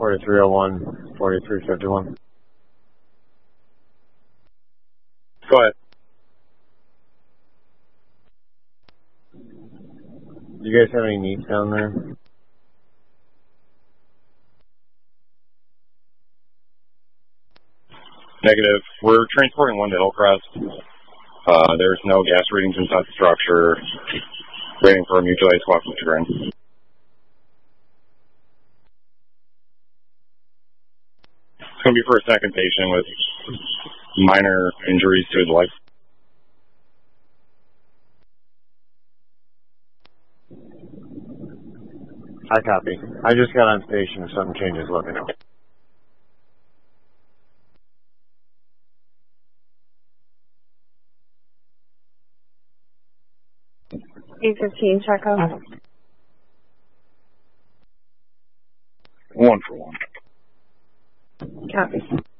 4301, 4351. Go ahead. Do you guys have any needs down there? Negative. We're transporting one to Hillcrest. There's no gas readings inside the structure. Waiting for a mutual aid squad from Chagrin. It's going to be for a second patient with minor injuries to his legs. I copy. I just got on station. If something changes, let me know. A15, Charco. 1 for 1. Copy.